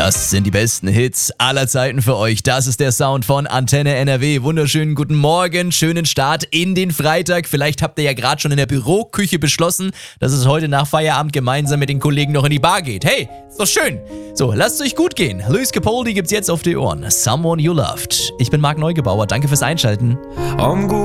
Das sind die besten Hits aller Zeiten für euch. Das ist der Sound von Antenne NRW. Wunderschönen guten Morgen, schönen Start in den Freitag. Vielleicht habt ihr ja gerade schon in der Büroküche beschlossen, dass es heute nach Feierabend gemeinsam mit den Kollegen noch in die Bar geht. Hey, ist doch schön. So, lasst es euch gut gehen. Lewis Capaldi gibt's jetzt auf die Ohren. Someone You Loved. Ich bin Marc Neugebauer. Danke fürs Einschalten.